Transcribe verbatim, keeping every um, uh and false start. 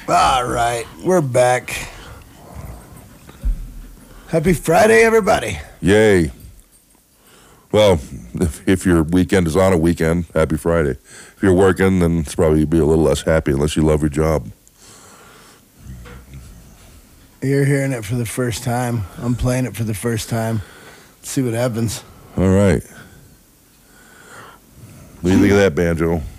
All right, we're back. Happy Friday, everybody. Yay. Well, if, if your weekend is on a weekend, happy Friday. If you're working, then it's probably be a little less happy unless you love your job. You're hearing it for the first time. I'm playing it for the first time. Let's see what happens. All right. What do you think of that, Banjo?